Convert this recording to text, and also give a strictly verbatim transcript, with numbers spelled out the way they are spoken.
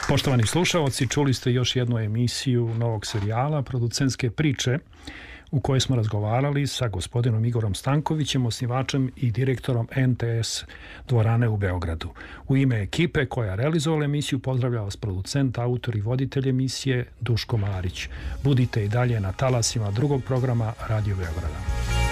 Poštovani slušalci, čuli ste još jednu emisiju novog serijala Producentske priče u kojoj smo razgovarali sa gospodinom Igorom Stankovićem, osnivačem i direktorom en te es dvorane u Beogradu. U ime ekipe koja je realizovala emisiju pozdravlja vas producent, autor i voditelj emisije Duško Marić. Budite i dalje na talasima drugog programa Radio Beograda.